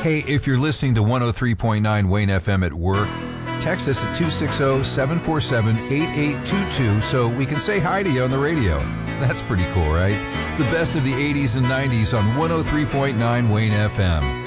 Hey, if you're listening to 103.9 Wayne FM at work, text us at 260-747-8822 so we can say hi to you on the radio. That's pretty cool, right? The best of the 80s and 90s on 103.9 Wayne FM.